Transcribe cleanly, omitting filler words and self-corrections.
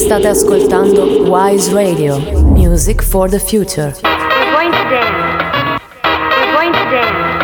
State ascoltando Wise Radio, Music for the Future. We're going to dance. We're going to dance.